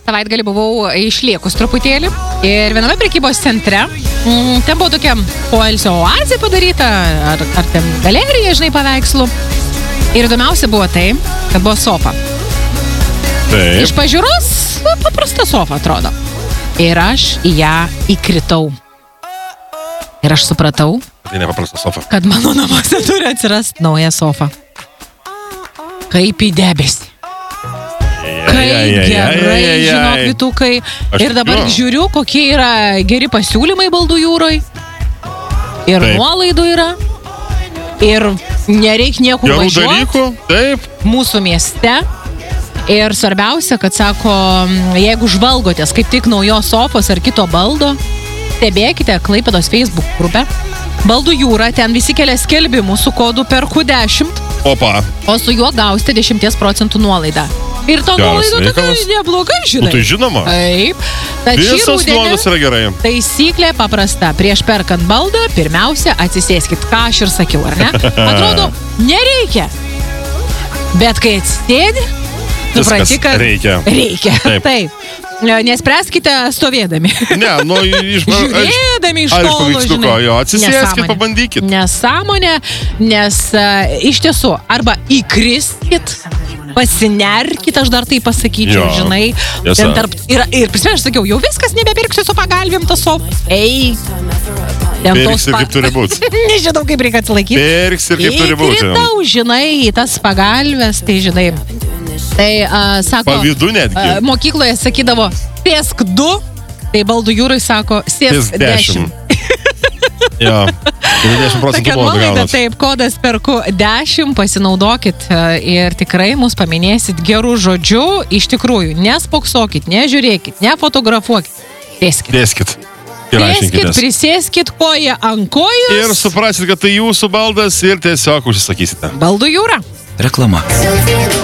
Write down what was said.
savaitgalį buvau išliekus truputėlį ir viename prekybos centre, ten buvo tokia poilsio oazė padaryta, ar ten galerija, žinai, paveikslų. Ir įdomiausia buvo tai, kad buvo sofa. Taip. Iš pažiūros paprasta sofa atrodo. Ir aš į ją įkritau. Ir aš supratau, Tai nepaprasta sofa. kad mano namuose turi atsirasti nauja sofa. Kaip į debesį. Kaip gerai, žinok, Vytukai. Ir dabar žiūriu, kokie yra geri pasiūlymai Baldų jūroj. Ir Taip. nuolaidų yra. Ir nereik niekur Gerų važiuoti dalykų, taip. mūsų mieste. Ir svarbiausia, kad sako, jeigu žvalgotės kaip tik naujos sofos ar kito baldo, stebėkite Klaipėdos Facebook grupę Baldų jūra, ten visi kelia skelbimus su kodu PERKU10, Opa. o su juo gausite 10% nuolaidą. Ir to Geras nuolaida tokia reikalas. nebloga, žinai. Nu, tai žinoma. Taip. Tad šį Visos rudenį nuolaidos yra gerai. taisyklė paprasta. Prieš perkant baldą, pirmiausia, atsisėskit, ką aš ir sakiau, ar ne? Atrodo, nereikia. Bet kai atsisėdi, supranti, Viskas kad reikia. Reikia. Taip. Taip. Nespręskite stovėdami. Ne, nu, Žiūrėdami iš Ar iš tolo, paveiksliuko, žinai. jo, atsisėskit, Nesąmonė. pabandykit. Nesąmonė, nes iš tiesų, arba įkriskit, pasinerkit, aš dar tai pasakyčiau, Jo, žinai. tiesa. Ten tarp, ir prisimenu, aš sakiau, jau viskas, nebepirksiu su pagalvėm tas sofą. Ei. Ten tos Pirksi, kaip turi būti. Nežinau, kaip reikia atsilaikyti. Pirks ir kaip turi būti. Įkritau, žinai, į tas pagalvės, tai žinai. Tai sako, Pavydu netgi. Mokykloje sakydavo, sėsk 2, tai Baldų jūrai sako, sėsk 10. Jo, 20% Tokia buvo nuolaida, gaunat. taip, kodas PERKU10, pasinaudokit ir tikrai mus paminėsit gerų žodžių. Iš tikrųjų, nespoksokit, nežiūrėkit, nefotografuokit. Sėskit. Dėskit. Ir Sėskit, aiškinkitės. prisėskit koją ant kojos. Ir suprasit, kad tai jūsų baldas ir tiesiog užsisakysite. Baldų jūra. Reklama.